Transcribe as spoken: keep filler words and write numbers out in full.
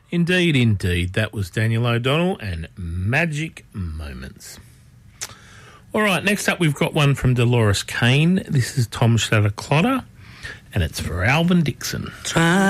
Indeed, indeed. That was Daniel O'Donnell and Magic Moments. All right, next up we've got one from Dolores Kane. This is Tom Shatter Clotter, and it's for Alvin Dixon. Try